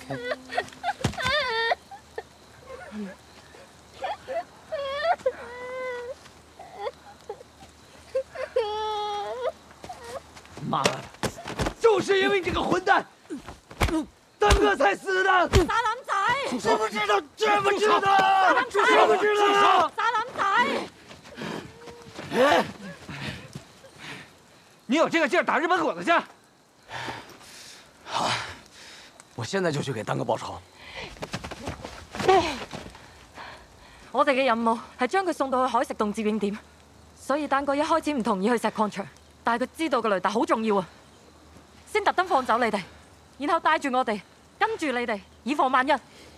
妈的，就是因为你这个混蛋，丹哥才死的！ 沙腩仔， 知不知道？知不知道？知不知道？ 沙腩仔， 你有这个劲儿打日本鬼子去？ 好，我现在就去给丹哥报仇。 我哋嘅任務係將佢送到去海蝕洞接應點，所以丹哥一開始唔同意去石礦場，但係佢知道個雷達好重要啊，先特登放走你哋，然後帶住我哋跟住你哋，以防萬一。